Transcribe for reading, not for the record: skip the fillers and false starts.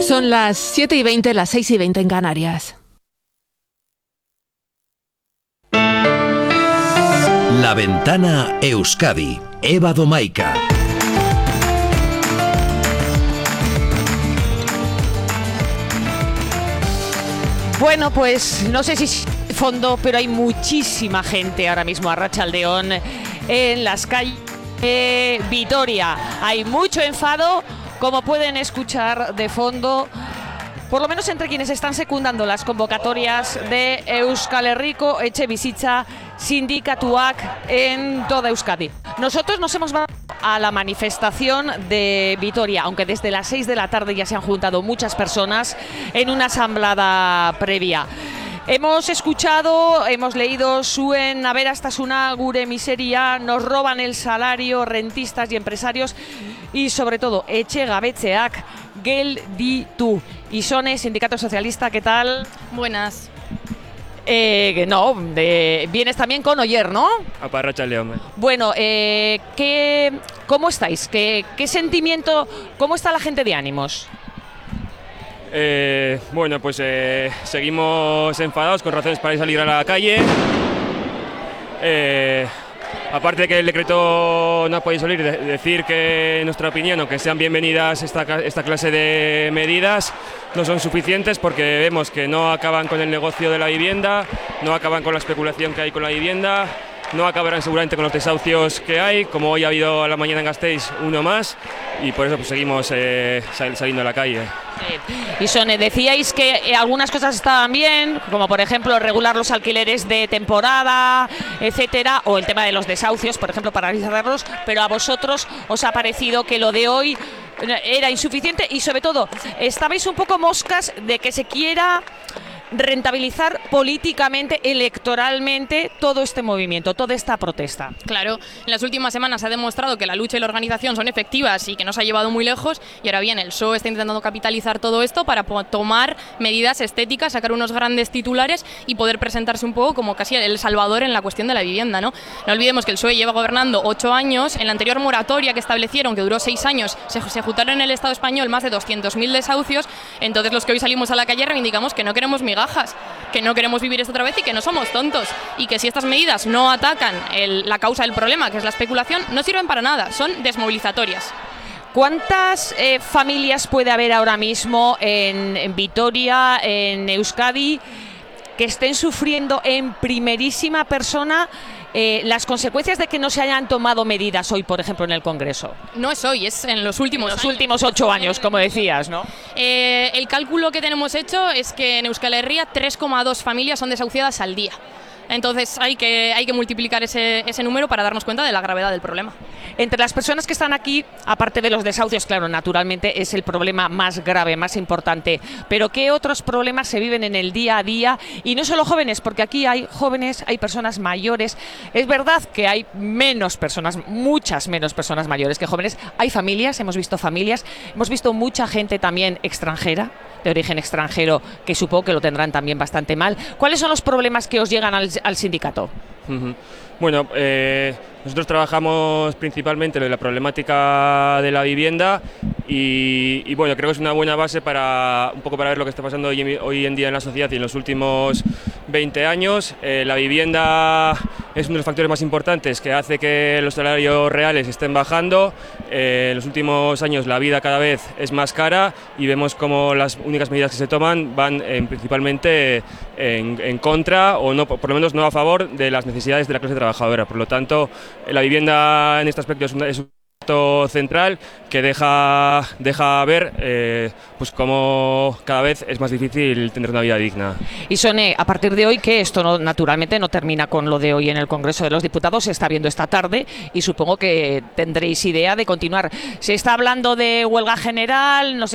Son las 7:20, las 6:20 en Canarias. La Ventana Euskadi, Eva Domaica. Bueno, pues no sé si fondo, pero hay muchísima gente ahora mismo a Arratsaldeon en las calles de Vitoria. Hay mucho enfado, como pueden escuchar de fondo, por lo menos entre quienes están secundando las convocatorias de Euskal Herriko Etxebizitza Sindikatuak en toda Euskadi. Nosotros nos hemos ido a la manifestación de Vitoria, aunque desde las 6 de la tarde ya se han juntado muchas personas en una asamblea previa. Hemos escuchado, hemos leído Zuen aberastasuna gure miseria, nos roban el salario, rentistas y empresarios, y sobre todo etxegabetzeak gelditu. Isone, Sindicato Socialista, ¿qué tal? Buenas. Vienes también con Oyer, ¿no? Arratsaldeon. Bueno, ¿cómo estáis? ¿Qué sentimiento, cómo está la gente de ánimos? Bueno, pues seguimos enfadados, con razones para salir a la calle. Aparte de que el decreto no ha podido salir, decir que en nuestra opinión, aunque sean bienvenidas esta clase de medidas, no son suficientes porque vemos que no acaban con el negocio de la vivienda, no acaban con la especulación que hay con la vivienda, no acabarán seguramente con los desahucios que hay, como hoy ha habido a la mañana en Gasteiz uno más, y por eso pues seguimos saliendo a la calle. Y Sone, decíais que algunas cosas estaban bien, como por ejemplo regular los alquileres de temporada, etcétera, o el tema de los desahucios, por ejemplo, paralizarlos, pero a vosotros os ha parecido que lo de hoy era insuficiente y sobre todo estabais un poco moscas de que se quiera rentabilizar políticamente, electoralmente todo este movimiento, toda esta protesta. Claro, en las últimas semanas se ha demostrado que la lucha y la organización son efectivas y que nos ha llevado muy lejos, y ahora bien, el PSOE está intentando capitalizar todo esto para tomar medidas estéticas, sacar unos grandes titulares y poder presentarse un poco como casi el salvador en la cuestión de la vivienda, ¿no? No olvidemos que el PSOE lleva gobernando 8 años, en la anterior moratoria que establecieron, que duró 6 años, se ejecutaron en el Estado español más de 200.000 desahucios. Entonces los que hoy salimos a la calle reivindicamos que no queremos migajas, que no queremos vivir esto otra vez y que no somos tontos, y que si estas medidas no atacan la causa del problema, que es la especulación, no sirven para nada, son desmovilizatorias. ¿Cuántas familias puede haber ahora mismo en Vitoria, en Euskadi, que estén sufriendo en primerísima persona las consecuencias de que no se hayan tomado medidas hoy, por ejemplo, en el Congreso? No es hoy, es en los últimos años. Últimos 8 años, como decías, ¿no? El cálculo que tenemos hecho es que en Euskal Herria 3,2 familias son desahuciadas al día. Entonces hay que multiplicar ese número para darnos cuenta de la gravedad del problema. Entre las personas que están aquí, aparte de los desahucios, claro, naturalmente es el problema más grave, más importante, pero ¿qué otros problemas se viven en el día a día? Y no solo jóvenes, porque aquí hay jóvenes, hay personas mayores. Es verdad que hay menos personas, muchas menos personas mayores que jóvenes. Hay familias, hemos visto mucha gente también extranjera, de origen extranjero, que supongo que lo tendrán también bastante mal. ¿Cuáles son los problemas que os llegan al sindicato? Bueno, nosotros trabajamos principalmente en la problemática de la vivienda y bueno, creo que es una buena base para ver lo que está pasando hoy en día en la sociedad y en los últimos 20 años. La vivienda es uno de los factores más importantes que hace que los salarios reales estén bajando. En los últimos años la vida cada vez es más cara y vemos como las únicas medidas que se toman van principalmente en contra, o no, por lo menos no a favor de las necesidades de la clase trabajadora. Por lo tanto, la vivienda en este aspecto es un punto central que deja ver pues cómo cada vez es más difícil tener una vida digna. Y Sone, a partir de hoy, que esto naturalmente no termina con lo de hoy en el Congreso de los Diputados, se está viendo esta tarde y supongo que tendréis idea de continuar. Se está hablando de huelga general, no sé